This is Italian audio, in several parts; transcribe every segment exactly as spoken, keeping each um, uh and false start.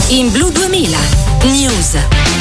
In Blu duemila News.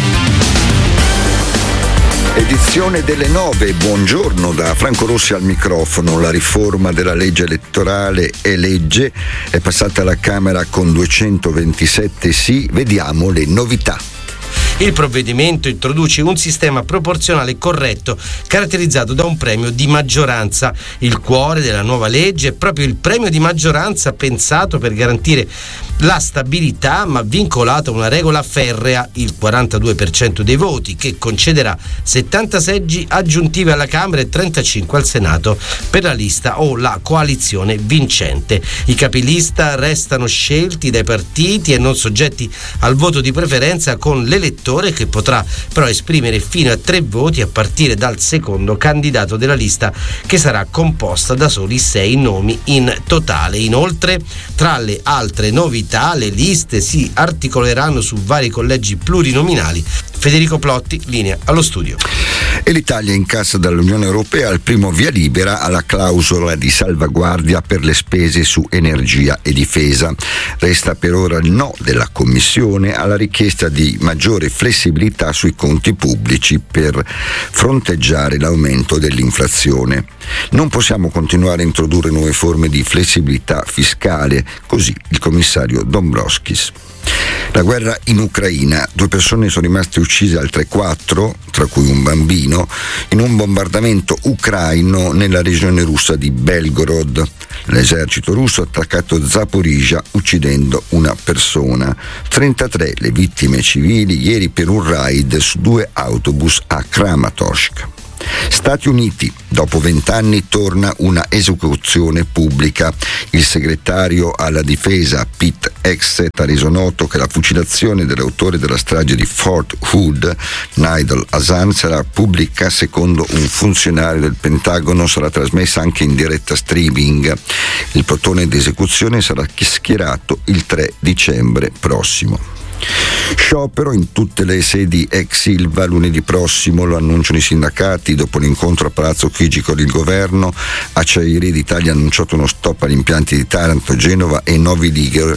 Edizione delle nove, buongiorno da Franco Rossi al microfono. La riforma della legge elettorale è legge, è passata alla Camera con duecentoventisette sì, vediamo le novità. Il provvedimento introduce un sistema proporzionale corretto, caratterizzato da un premio di maggioranza. Il cuore della nuova legge è proprio il premio di maggioranza, pensato per garantire la stabilità, ma vincolato a una regola ferrea, il quarantadue per cento dei voti, che concederà settanta seggi aggiuntivi alla Camera e trentacinque al Senato per la lista o la coalizione vincente. I capilista restano scelti dai partiti e non soggetti al voto di preferenza, con l'elettore che potrà però esprimere fino a tre voti a partire dal secondo candidato della lista, che sarà composta da soli sei nomi in totale. Inoltre, tra le altre novità, le liste si articoleranno su vari collegi plurinominali. Federico Plotti, linea allo studio. E l'Italia incassa dall'Unione Europea il primo via libera alla clausola di salvaguardia per le spese su energia e difesa. Resta per ora il no della Commissione alla richiesta di maggiore flessibilità sui conti pubblici per fronteggiare l'aumento dell'inflazione. Non possiamo continuare a introdurre nuove forme di flessibilità fiscale, così il commissario Dombrovskis. La guerra in Ucraina, due persone sono rimaste uccise, altre quattro, tra cui un bambino, in un bombardamento ucraino nella regione russa di Belgorod. L'esercito russo ha attaccato Zaporizhzhia uccidendo una persona. trentatré le vittime civili ieri per un raid su due autobus a Kramatorsk. Stati Uniti, dopo vent'anni torna una esecuzione pubblica. Il segretario alla difesa Pete Hegseth ha reso noto che la fucilazione dell'autore della strage di Fort Hood, Nidal Hasan, sarà pubblica. Secondo un funzionario del Pentagono sarà trasmessa anche in diretta streaming. Il plotone di esecuzione sarà schierato il tre dicembre prossimo. Sciopero in tutte le sedi ex Ilva lunedì prossimo, lo annunciano i sindacati dopo l'incontro a Palazzo Chigi con il governo. Acciaierie d'Italia ha annunciato uno stop agli impianti di Taranto, Genova e Novi Ligure.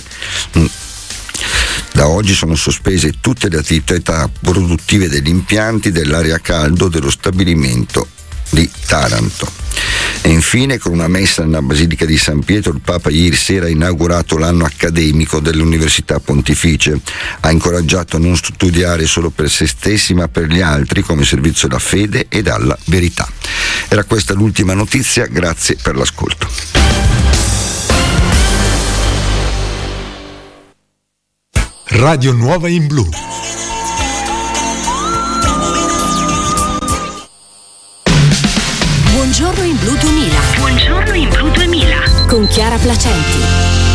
Da oggi sono sospese tutte le attività produttive degli impianti dell'area caldo dello stabilimento di Taranto. E infine, con una messa nella Basilica di San Pietro, il Papa ieri sera ha inaugurato l'anno accademico dell'Università Pontificia. Ha incoraggiato a non studiare solo per se stessi ma per gli altri, come servizio alla fede ed alla verità. Era questa l'ultima notizia, grazie per l'ascolto. Radio Nuova in Blu. Buongiorno in Blu duemila. Buongiorno in Blu duemila. Con Chiara Placenti.